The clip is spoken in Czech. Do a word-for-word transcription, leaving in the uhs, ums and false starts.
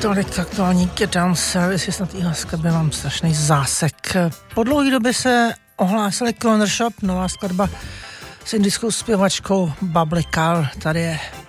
Tolik aktuální Get Down Service, snad téhle skladbě mám strašný zásek. Po dlouhé době se ohlásili Corner Shop, nová skladba s indickou zpěvačkou Bubbly Car. Tady je